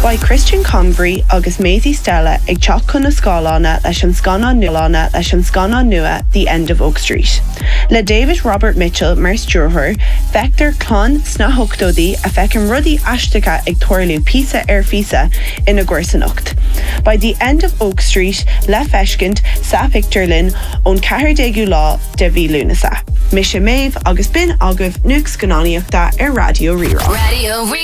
Ba Christian Convery agus Maisie Stella ag teach chun na scálána leis an scanán nua The End of Oak Street. Le David Robert Mitchell mar stúrthóir, feictar clán sna hochtódaí a feicim rudaí aisteacha ag tuairliú písa ar físa ina gcuirsaneacht. By The End of Oak Street, le feiscint sa Victor Lynn ón 14 lá de bhí lúnasa. Mis sé méh agus bin agah nuair scanáíochta ar Radio Rirá.